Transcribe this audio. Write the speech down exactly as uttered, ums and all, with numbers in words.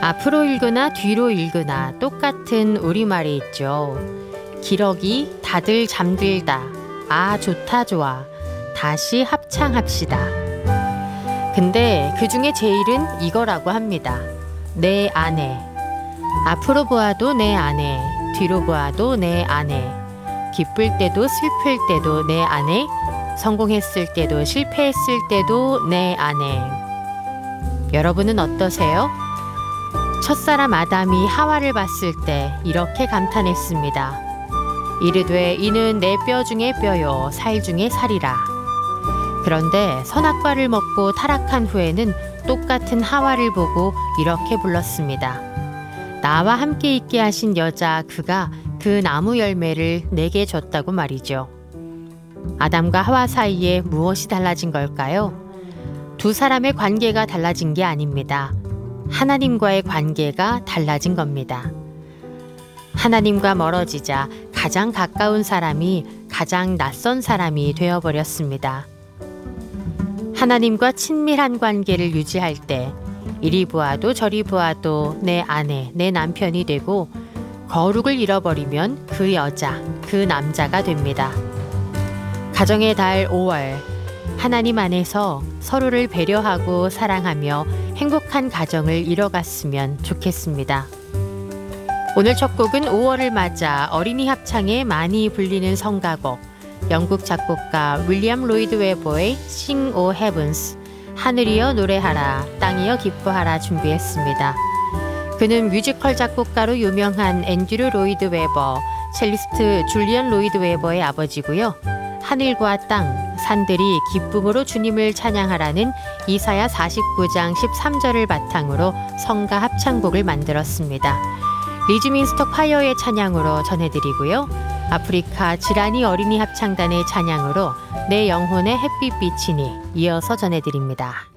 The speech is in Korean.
앞으로 읽으나 뒤로 읽으나 똑같은 우리말이 있죠. 기러기 다들 잠들다. 아 좋다 좋아. 다시 합창합시다. 근데 그 중에 제일은 이거라고 합니다. 내 아내. 앞으로 보아도 내 아내. 뒤로 보아도 내 아내. 기쁠 때도 슬플 때도 내 아내. 성공했을 때도 실패했을 때도 내 아내. 여러분은 어떠세요? 첫사람 아담이 하와를 봤을 때 이렇게 감탄했습니다. 이르되 이는 내 뼈 중에 뼈요 살 중에 살이라. 그런데 선악과를 먹고 타락한 후에는 똑같은 하와를 보고 이렇게 불렀습니다. 나와 함께 있게 하신 여자 그가 그 나무 열매를 내게 줬다고 말이죠. 아담과 하와 사이에 무엇이 달라진 걸까요? 두 사람의 관계가 달라진 게 아닙니다. 하나님과의 관계가 달라진 겁니다. 하나님과 멀어지자 가장 가까운 사람이 가장 낯선 사람이 되어버렸습니다. 하나님과 친밀한 관계를 유지할 때 이리 보아도 저리 보아도 내 아내, 내 남편이 되고 거룩을 잃어버리면 그 여자, 그 남자가 됩니다. 가정의 달 오월, 하나님 안에서 서로를 배려하고 사랑하며 행복한 가정을 이뤄갔으면 좋겠습니다. 오늘 첫 곡은 오월을 맞아 어린이 합창에 많이 불리는 성가곡, 영국 작곡가 윌리엄 로이드 웨버의 Sing O Heavens, 하늘이여 노래하라, 땅이여 기뻐하라 준비했습니다. 그는 뮤지컬 작곡가로 유명한 앤드류 로이드 웨버, 첼리스트 줄리안 로이드 웨버의 아버지고요. 하늘과 땅, 산들이 기쁨으로 주님을 찬양하라는 이사야 사십구 장 십삼 절을 바탕으로 성가 합창곡을 만들었습니다. 리즈민스터 콰이어의 찬양으로 전해드리고요. 아프리카 지라니 어린이 합창단의 찬양으로 내 영혼의 햇빛 비치니 이어서 전해드립니다.